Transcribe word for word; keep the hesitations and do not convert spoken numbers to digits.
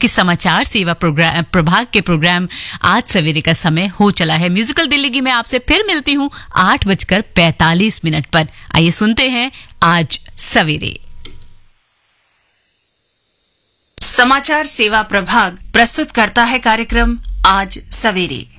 क्योंकि समाचार सेवा प्रोग्राम प्रभाग के प्रोग्राम आज सवेरे का समय हो चला है। म्यूजिकल दिल्ली की मैं आपसे फिर मिलती हूँ आठ बजकर पैंतालीस मिनट पर। आइए सुनते हैं आज सवेरे। समाचार सेवा प्रभाग प्रस्तुत करता है कार्यक्रम आज सवेरे।